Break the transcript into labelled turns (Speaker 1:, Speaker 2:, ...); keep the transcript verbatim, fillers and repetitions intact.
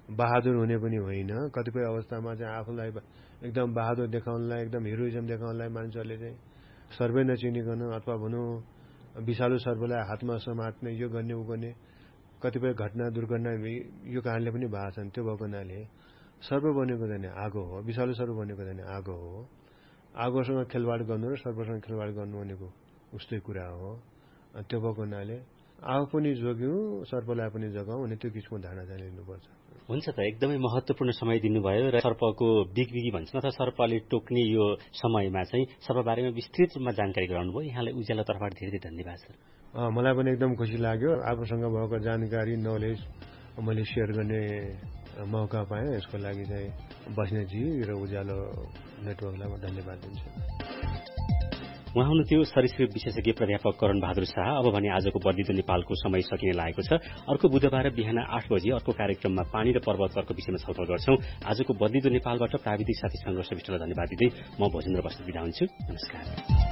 Speaker 1: बहादुर हुने पनि होइन। कतिपय अवस्थामा चाहिँ आफूलाई एकदम बहादुर देखाउनलाई, एकदम हिरोइजम देखाउनलाई मान्छेहरूले चाहिँ सर्वै नचिनिकन अथवा भनौँ विषालु सर्पलाई हातमा समात्ने, यो गर्ने उ गर्ने कतिपय घटना दुर्घटना यो कारणले पनि भएको छन्। त्यो भएको हुनाले सर्प बनेको चाहिँ आगो हो, विषालु सर्प बनेको चाहिँ आगो हो। आगोसँग खेलवाड गर्नु र सर्पसँग खेलवाड गर्नु भनेको उस्तै कुरा हो। त्यो भएको हुनाले आफू पनि जोग्यौँ, सर्पलाई पनि जगाउँ भने त्यो किसिमको धारणा चाहिँ लिनुपर्छ।
Speaker 2: हुन्छ त, एकदमै महत्त्वपूर्ण समय दिनुभयो र सर्पको बिगबिगी भन्छन् अथवा सर्पले टोक्ने यो समयमा चाहिँ सर्पबारेमा विस्तृत रूपमा जानकारी गराउनु भयो। यहाँलाई उज्यालो तर्फबाट धेरै धेरै धन्यवाद सर।
Speaker 1: मलाई पनि एकदम खुसी लाग्यो। आफूसँग भएको जानकारी नलेज मैले सेयर गर्ने मौका पाएँ। यसको लागि चाहिँ बस्नेतजी र उज्यालो नेटवर्कलाई म धन्यवाद दिन्छु।
Speaker 2: उहाँ हुनुहुन्थ्यो सरीसृप विशेषज्ञ प्राध्यापक करण बहादुर शाह। अब भने आजको बद्लिदो नेपालको समय सकिने लागेको छ। अर्को बुधबार बिहान आठ बजे अर्को कार्यक्रममा पानी र पर्वतहरूको विषयमा छलफल गर्छौं। आजको बद्लिदो नेपालबाट प्राविधिक साथी संघर्ष विष्टलाई धन्यवाद दिँदै म भोजेन्द्र बस्नेत बिदा हुन्छु। नमस्कार।